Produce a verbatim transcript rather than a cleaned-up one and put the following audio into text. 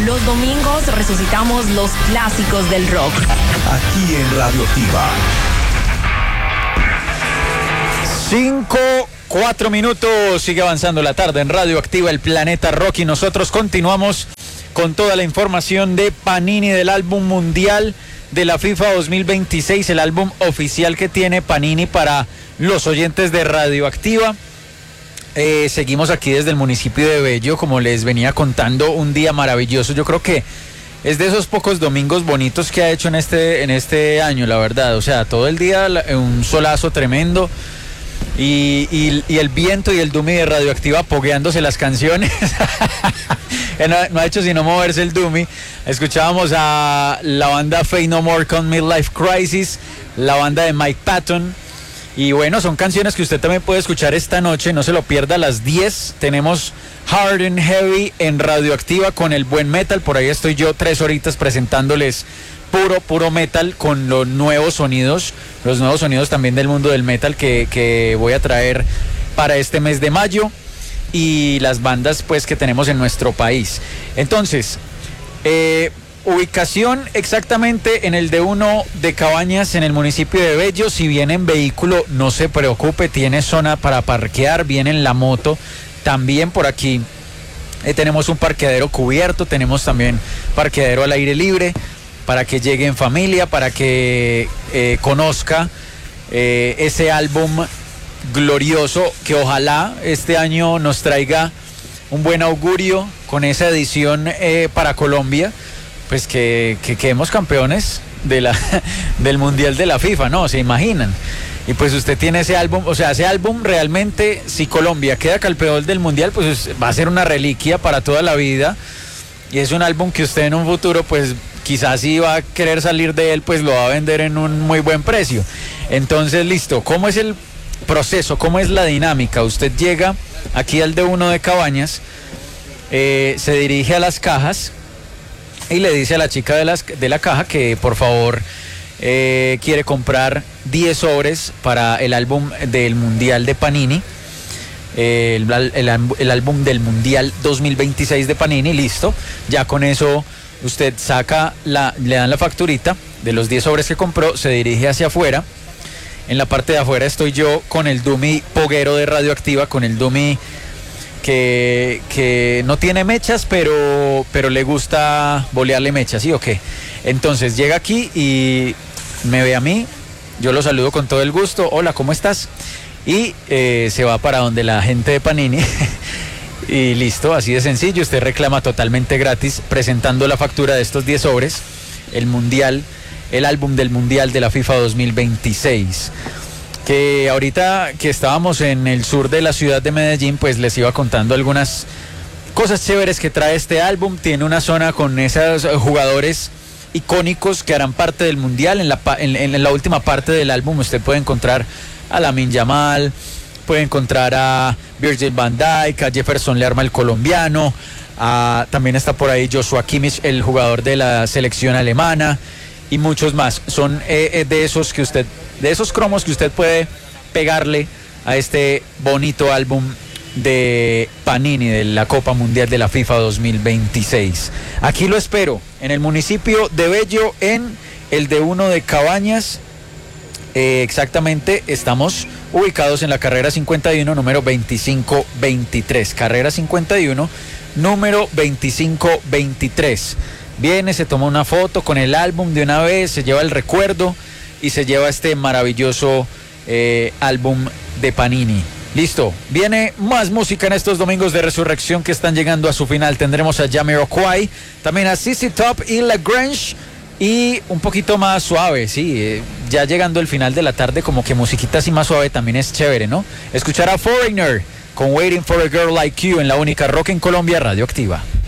Los domingos resucitamos los clásicos del rock. Aquí en Radioactiva. Cinco, cuatro minutos, sigue avanzando la tarde en Radioactiva, el planeta rock, y nosotros continuamos con toda la información de Panini, del álbum mundial de la FIFA dos mil veintiséis, el álbum oficial que tiene Panini para los oyentes de Radioactiva. Eh, seguimos aquí desde el municipio de Bello, como les venía contando, un día maravilloso. Yo creo que es de esos pocos domingos bonitos que ha hecho en este, en este año, la verdad. O sea, todo el día un solazo tremendo. Y, y, y el viento y el Dummy de Radioactiva pogueándose las canciones. no, no ha hecho sino moverse el Dummy. Escuchábamos a la banda Faith No More con Midlife Crisis, la banda de Mike Patton. Y bueno, son canciones que usted también puede escuchar esta noche, no se lo pierda. A las diez tenemos Hard and Heavy en Radioactiva con el buen metal. Por ahí estoy yo tres horitas presentándoles puro, puro metal con los nuevos sonidos, los nuevos sonidos también del mundo del metal que, que voy a traer para este mes de mayo, y las bandas pues que tenemos en nuestro país. Entonces, eh, ubicación exactamente en el D uno de Cabañas, en el municipio de Bello. Si viene en vehículo, no se preocupe, tiene zona para parquear, viene en la moto. También por aquí eh, tenemos un parqueadero cubierto, tenemos también parqueadero al aire libre, para que llegue en familia, para que eh, conozca eh, ese álbum glorioso que ojalá este año nos traiga un buen augurio con esa edición eh, para Colombia, pues que, que quedemos campeones de la, del Mundial de la FIFA, ¿no? ¿Se imaginan? Y pues usted tiene ese álbum, o sea, ese álbum realmente, si Colombia queda campeón del Mundial, pues va a ser una reliquia para toda la vida, y es un álbum que usted en un futuro, pues quizás si va a querer salir de él, pues lo va a vender en un muy buen precio. Entonces, listo, ¿cómo es el proceso? ¿Cómo es la dinámica? Usted llega aquí al D uno de Cabañas, eh, se dirige a las cajas y le dice a la chica de, las, de la caja que por favor eh, quiere comprar diez sobres para el álbum del Mundial de Panini, eh, el, el, el álbum del Mundial dos mil veintiséis de Panini. Listo, ya con eso usted saca, la, le dan la facturita de los diez sobres que compró, se dirige hacia afuera. En la parte de afuera estoy yo con el Dummy poguero de Radioactiva, con el Dummy que, que no tiene mechas, pero, pero le gusta bolearle mechas, ¿sí o qué? Entonces llega aquí y me ve a mí, yo lo saludo con todo el gusto, hola, ¿cómo estás? Y eh, se va para donde la gente de Panini. Y listo, así de sencillo, usted reclama totalmente gratis presentando la factura de estos diez sobres, el mundial, el álbum del Mundial de la FIFA dos mil veintiséis. Que ahorita que estábamos en el sur de la ciudad de Medellín, pues les iba contando algunas cosas chéveres que trae este álbum. Tiene una zona con esos jugadores icónicos que harán parte del Mundial. En la, en, en la última parte del álbum usted puede encontrar a Lamine Yamal, puede encontrar a Virgil van Dijk, a Jefferson Lerma, el colombiano, a, también está por ahí Joshua Kimmich, el jugador de la selección alemana, y muchos más. Son eh, de esos que usted, de esos cromos que usted puede pegarle a este bonito álbum de Panini de la Copa Mundial de la FIFA dos mil veintiséis. Aquí lo espero, en el municipio de Bello, en el D uno de Cabañas. Eh, exactamente, estamos ubicados en la carrera cincuenta y uno, número veinticinco veintitrés. Carrera cincuenta y uno, número veinticinco veintitrés. Viene, se toma una foto con el álbum de una vez, se lleva el recuerdo y se lleva este maravilloso eh, álbum de Panini. Listo, viene más música en estos domingos de resurrección que están llegando a su final. Tendremos a Jamiroquai, también a Z Z Top y Lagrange, y un poquito más suave, sí, eh, ya llegando el final de la tarde, como que musiquita así más suave también es chévere, ¿no? Escuchar a Foreigner con Waiting for a Girl Like You en la única rock en Colombia, Radioactiva.